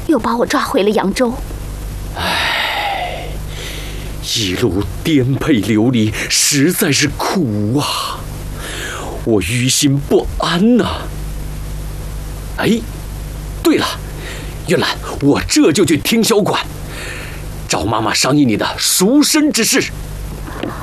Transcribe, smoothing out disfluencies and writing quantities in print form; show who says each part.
Speaker 1: 又把我抓回了扬州。
Speaker 2: 唉，一路颠沛流离，实在是苦啊，我于心不安呐。哎，对了，云兰，我这就去听小馆，找妈妈商议你的赎身之事。